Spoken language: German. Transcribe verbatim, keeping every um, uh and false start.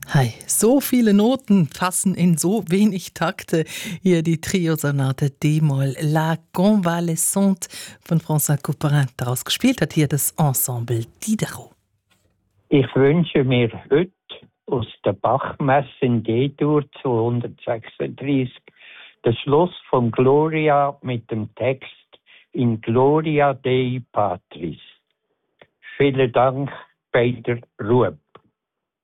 Hi, so viele Noten passen in so wenig Takte. Hier die Triosonate D-Moll La Convalescente von François Couperin. Daraus gespielt hat hier das Ensemble Diderot. Ich wünsche mir heute aus der Bachmesse in D-Dur zweihundertsechsunddreißig den Schluss von Gloria mit dem Text In Gloria Dei Patris. Vielen Dank, Peter Rueb.